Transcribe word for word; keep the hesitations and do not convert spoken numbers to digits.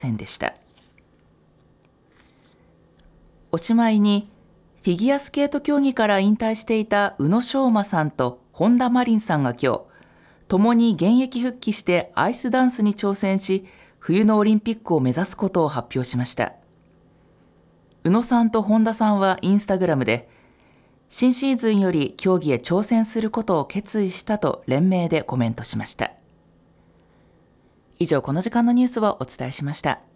せんでした。おしまいに、フィギュアスケート競技から引退していた宇野昌磨さんと本田真凜さんが今日、共に現役復帰してアイスダンスに挑戦し、冬のオリンピックを目指すことを発表しました。宇野さんと本田さんはインスタグラムで、新シーズンより競技へ挑戦することを決意したと連名でコメントしました。以上、この時間のニュースをお伝えしました。